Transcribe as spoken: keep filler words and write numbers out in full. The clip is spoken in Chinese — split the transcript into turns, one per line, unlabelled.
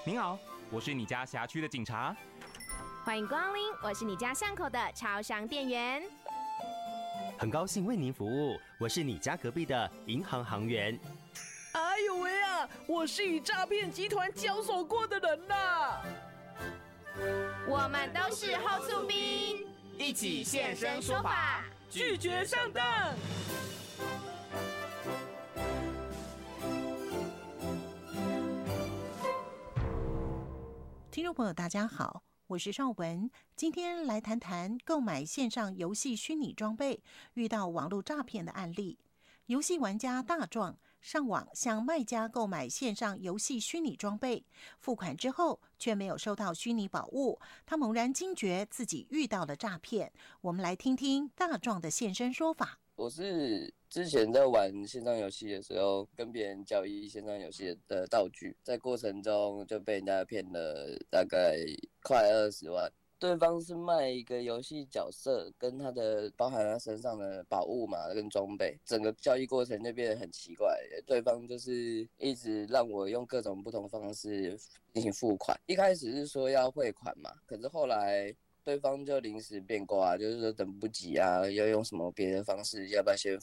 您好，我是你家辖区的警察。
欢迎光临，我是你家巷口的超商店员。
很高兴为您服务，我是你家隔壁的银行行员。
哎呦喂啊，我是与诈骗集团交手过的人啦。
我们都是后厝兵，
一起现身说法，
拒绝上当。
听众朋友大家好，我是邵文，今天来谈谈购买线上游戏虚拟装备遇到网络诈骗的案例。游戏玩家大壮上网向卖家购买线上游戏虚拟装备，付款之后却没有收到虚拟宝物，他猛然惊觉自己遇到了诈骗。我们来听听大壮的现身说法。
我是之前在玩线上游戏的时候，跟别人交易线上游戏的道具，在过程中就被人家骗了大概快二十万。对方是卖一个游戏角色，跟他的包含他身上的宝物嘛，跟装备，整个交易过程就变得很奇怪。对方就是一直让我用各种不同方式进行付款，一开始是说要汇款嘛，可是后来对方就临时变卦，就是说等不及啊，要用什么别的方式，要不要先